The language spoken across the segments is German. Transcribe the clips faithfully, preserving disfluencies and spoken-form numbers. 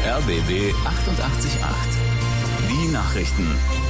R B B achtundachtzig Komma acht. Die Nachrichten.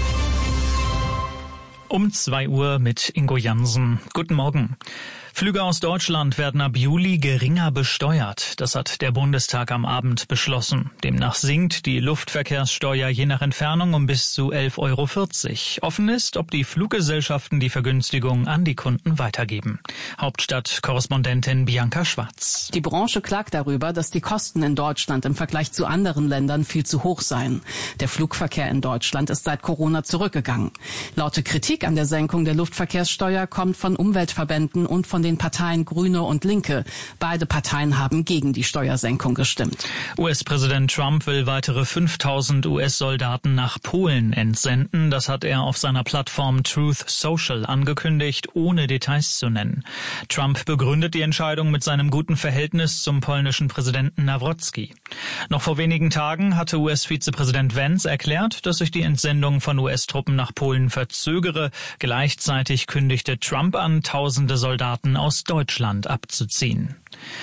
Um zwei Uhr mit Ingo Jansen. Guten Morgen. Flüge aus Deutschland werden ab Juli geringer besteuert. Das hat der Bundestag am Abend beschlossen. Demnach sinkt die Luftverkehrssteuer je nach Entfernung um bis zu elf Euro vierzig. Offen ist, ob die Fluggesellschaften die Vergünstigung an die Kunden weitergeben. Hauptstadt-Korrespondentin Bianca Schwarz. Die Branche klagt darüber, dass die Kosten in Deutschland im Vergleich zu anderen Ländern viel zu hoch seien. Der Flugverkehr in Deutschland ist seit Corona zurückgegangen. Laute Kritik an der Senkung der Luftverkehrssteuer kommt von Umweltverbänden und von den Parteien Grüne und Linke. Beide Parteien haben gegen die Steuersenkung gestimmt. U S-Präsident Trump will weitere fünftausend U S-Soldaten nach Polen entsenden. Das hat er auf seiner Plattform Truth Social angekündigt, ohne Details zu nennen. Trump begründet die Entscheidung mit seinem guten Verhältnis zum polnischen Präsidenten Nawrocki. Noch vor wenigen Tagen hatte U S-Vizepräsident Vance erklärt, dass sich die Entsendung von U S-Truppen nach Polen verzögere. Gleichzeitig kündigte Trump an, tausende Soldaten aus Deutschland abzuziehen.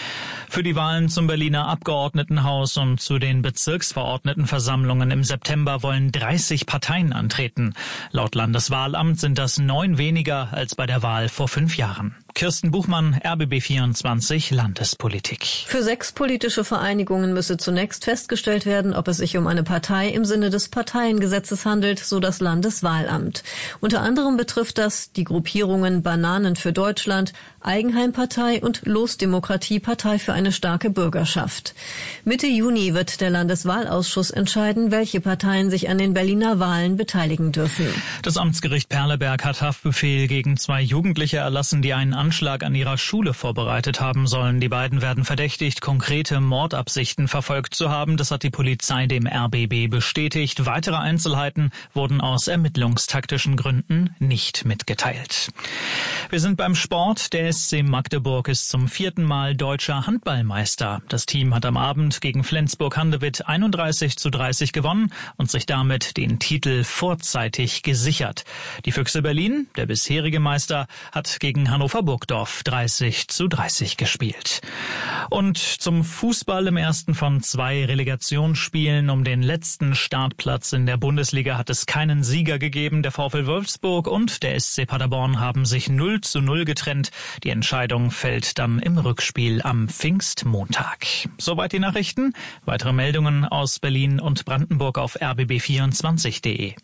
Für die Wahlen zum Berliner Abgeordnetenhaus und zu den Bezirksverordnetenversammlungen im September wollen dreißig Parteien antreten. Laut Landeswahlamt sind das neun weniger als bei der Wahl vor fünf Jahren. Kirsten Buchmann, R B B vierundzwanzig Landespolitik. Für sechs politische Vereinigungen müsse zunächst festgestellt werden, ob es sich um eine Partei im Sinne des Parteiengesetzes handelt, so das Landeswahlamt. Unter anderem betrifft das die Gruppierungen Bananen für Deutschland, Eigenheimpartei und Losdemokratie, Partei für eine starke Bürgerschaft. Mitte Juni wird der Landeswahlausschuss entscheiden, welche Parteien sich an den Berliner Wahlen beteiligen dürfen. Das Amtsgericht Perleberg hat Haftbefehl gegen zwei Jugendliche erlassen, die einen Anschlag an ihrer Schule vorbereitet haben sollen. Die beiden werden verdächtigt, konkrete Mordabsichten verfolgt zu haben. Das hat die Polizei dem R B B bestätigt. Weitere Einzelheiten wurden aus ermittlungstaktischen Gründen nicht mitgeteilt. Wir sind beim Sport. Der S C Magdeburg ist zum vierten Mal deutscher Handballmeister. Das Team hat am Abend gegen Flensburg-Handewitt einunddreißig zu dreißig gewonnen und sich damit den Titel vorzeitig gesichert. Die Füchse Berlin, der bisherige Meister, hat gegen Hannover Burgdorf dreißig zu dreißig gespielt. Und zum Fußball im ersten von zwei Relegationsspielen um den letzten Startplatz in der Bundesliga hat es keinen Sieger gegeben. Der VfL Wolfsburg und der S C Paderborn haben sich null zu null getrennt. Die Entscheidung fällt dann im Rückspiel am Pfingstmontag. Soweit die Nachrichten. Weitere Meldungen aus Berlin und Brandenburg auf r b b vierundzwanzig punkt de.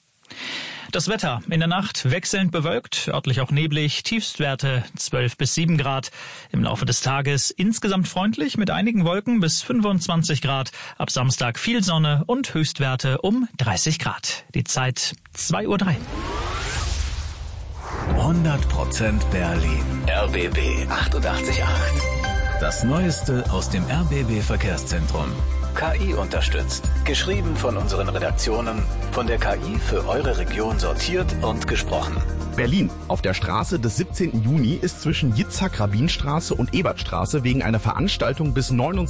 Das Wetter in der Nacht wechselnd bewölkt, örtlich auch neblig, Tiefstwerte zwölf bis sieben Grad. Im Laufe des Tages insgesamt freundlich mit einigen Wolken bis fünfundzwanzig Grad. Ab Samstag viel Sonne und Höchstwerte um dreißig Grad. Die Zeit zwei Uhr drei. hundert Prozent Berlin. R B B achtundachtzig Komma acht. Das Neueste aus dem R B B Verkehrszentrum. K I unterstützt. Geschrieben von unseren Redaktionen, von der K I für eure Region sortiert und gesprochen. Berlin. Auf der Straße des siebzehnten Juni ist zwischen Jitzhak-Rabin-Straße und Ebertstraße wegen einer Veranstaltung bis neunundzwanzig